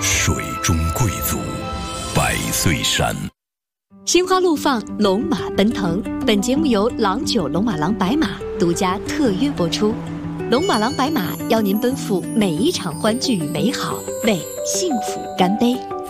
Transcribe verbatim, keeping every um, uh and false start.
水中贵族，百岁山。 心花怒放，龙马奔腾。本节目由郎酒龙马郎白马独家特约播出。龙马郎白马邀您奔赴每一场欢聚与美好，为幸福干杯。